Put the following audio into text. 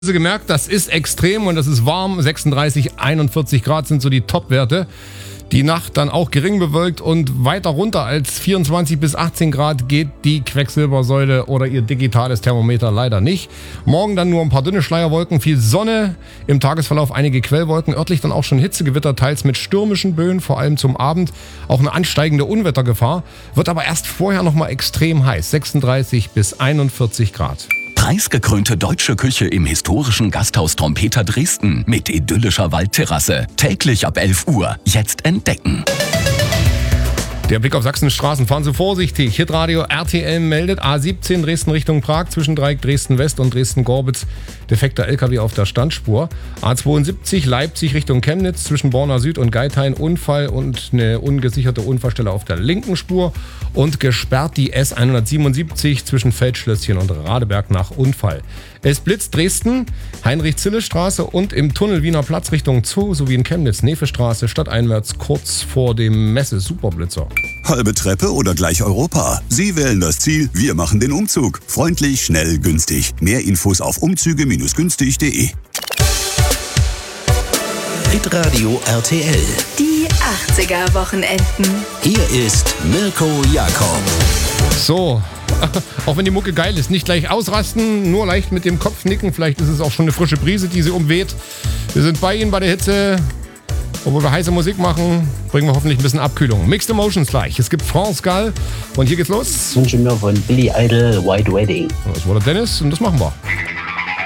Sie gemerkt, das ist extrem und das ist warm. 36, 41 Grad sind so die Top-Werte. Die Nacht dann auch gering bewölkt und weiter runter als 24 bis 18 Grad geht die Quecksilbersäule oder ihr digitales Thermometer leider nicht. Morgen dann nur ein paar dünne Schleierwolken, viel Sonne, im Tagesverlauf einige Quellwolken, örtlich dann auch schon Hitzegewitter, teils mit stürmischen Böen, vor allem zum Abend. Auch eine ansteigende Unwettergefahr, wird aber erst vorher nochmal extrem heiß, 36 bis 41 Grad. Preisgekrönte deutsche Küche im historischen Gasthaus Trompeter Dresden mit idyllischer Waldterrasse. Täglich ab 11 Uhr. Jetzt entdecken. Der Blick auf Sachsens Straßen. Fahren Sie vorsichtig. Hitradio RTL meldet A17 Dresden Richtung Prag zwischen Dreieck Dresden West und Dresden-Gorbitz. Defekter LKW auf der Standspur. A72 Leipzig Richtung Chemnitz zwischen Borna Süd und Geithain. Unfall und eine ungesicherte Unfallstelle auf der linken Spur. Und gesperrt die S177 zwischen Feldschlösschen und Radeberg nach Unfall. Es blitzt Dresden, Heinrich-Zille-Straße und im Tunnel Wiener Platz Richtung Zoo sowie in Chemnitz, Nevestraße, stadteinwärts kurz vor dem Messe-Superblitzer. Halbe Treppe oder gleich Europa? Sie wählen das Ziel, wir machen den Umzug. Freundlich, schnell, günstig. Mehr Infos auf umzüge-günstig.de. Hitradio RTL. Die 80er-Wochenenden. Hier ist Mirko Jakob. So, auch wenn die Mucke geil ist, nicht gleich ausrasten, nur leicht mit dem Kopf nicken. Vielleicht ist es auch schon eine frische Brise, die sie umweht. Wir sind bei Ihnen bei der Hitze. Obwohl wir heiße Musik machen, bringen wir hoffentlich ein bisschen Abkühlung. Mixed Emotions gleich. Es gibt France Gall und hier geht's los. Ich wünsche mir von Billy Idol White Wedding. Das war der Dennis und das machen wir.